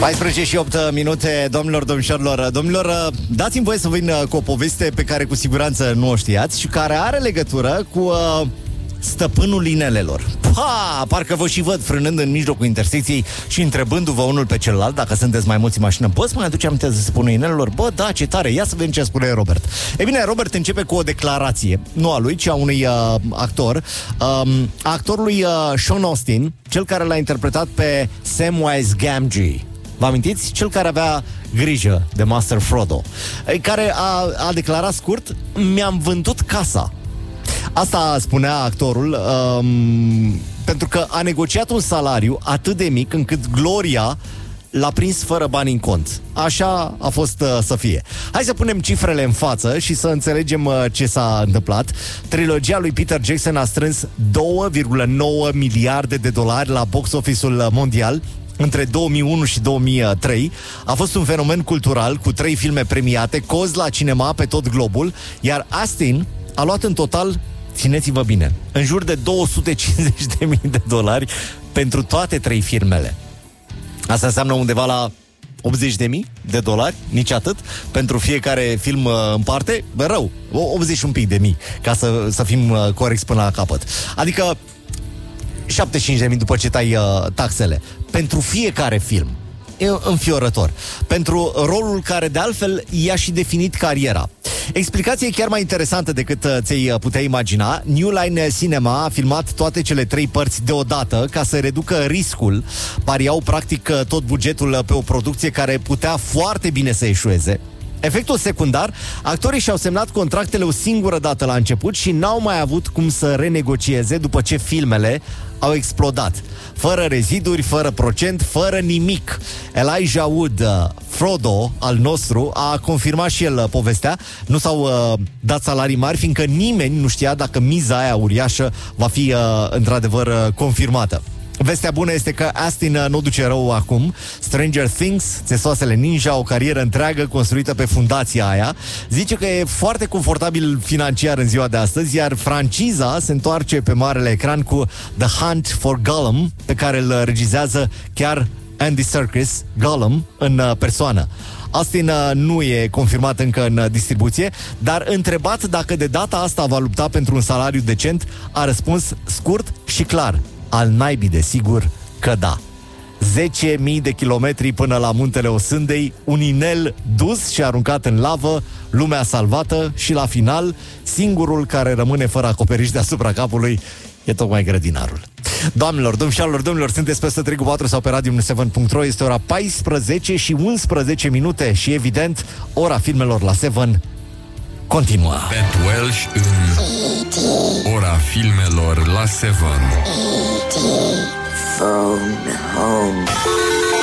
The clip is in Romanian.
14 și 8 minute, domnilor, dați-mi voie să vin cu o poveste pe care cu siguranță nu o știați și care are legătură cu stăpânul inelelor. Parcă vă și văd frânând în mijlocul intersecției și întrebându-vă unul pe celălalt dacă sunteți mai mulți în mașină. Bă, să mai aduce aminte de stăpânul inelelor? Bă, da, ce tare, ia să vedem ce spune Robert. E bine, Robert începe cu o declarație, nu a lui, ci a unui actor, actorului Sean Austin, cel care l-a interpretat pe Samwise Gamgee. Vă amintiți? Cel care avea grijă de Master Frodo, care a declarat scurt: mi-am vândut casa. Asta spunea actorul pentru că a negociat un salariu atât de mic încât gloria l-a prins fără bani în cont. Așa a fost să fie. Hai să punem cifrele în față și să înțelegem ce s-a întâmplat. Trilogia lui Peter Jackson a strâns 2,9 miliarde de dolari la box office-ul mondial între 2001 și 2003. A fost un fenomen cultural cu 3 filme premiate, cozi la cinema pe tot globul, iar Austin a luat în total, țineți-vă bine, în jur de 250.000 de dolari pentru toate 3 filmele. Asta înseamnă undeva la 80.000 de dolari, nici atât, pentru fiecare film în parte. Rău, 80 un pic de mii, ca să fim corecți până la capăt. Adică 75.000 după ce tai taxele pentru fiecare film. E înfiorător. Pentru rolul care de altfel i-a și definit cariera. Explicația e chiar mai interesantă decât ți-ai putea imagina. New Line Cinema a filmat toate cele 3 părți deodată ca să reducă riscul. Pariau practic tot bugetul pe o producție care putea foarte bine să eșueze. Efectul secundar, actorii și-au semnat contractele o singură dată la început și n-au mai avut cum să renegocieze după ce filmele au explodat. Fără reziduri, fără procent, fără nimic. Elijah Wood, Frodo al nostru, a confirmat și el povestea. Nu s-au dat salarii mari, fiindcă nimeni nu știa dacă miza aia uriașă va fi într-adevăr confirmată. Vestea bună este că Austin nu duce rău acum. Stranger Things, Țesoasele Ninja, o carieră întreagă construită pe fundația aia. Zice că e foarte confortabil financiar în ziua de astăzi, iar franciza se întoarce pe marele ecran cu The Hunt for Gollum, pe care îl regizează chiar Andy Serkis, Gollum în persoană. Austin nu e confirmat încă în distribuție, dar întrebat dacă de data asta va lupta pentru un salariu decent, a răspuns scurt și clar: al naibii, desigur că da. 10.000 de kilometri până la muntele Osândei, un inel dus și aruncat în lavă, lumea salvată și la final, singurul care rămâne fără acoperiș deasupra capului e tocmai grădinarul. Doamnelor, domnilor, sunteți pe 103.4 sau pe radio7.ro. Este ora 14 și 11 minute și evident, ora filmelor la 7 continuă. Pat Welsh în ora filmelor la 7. Phone home.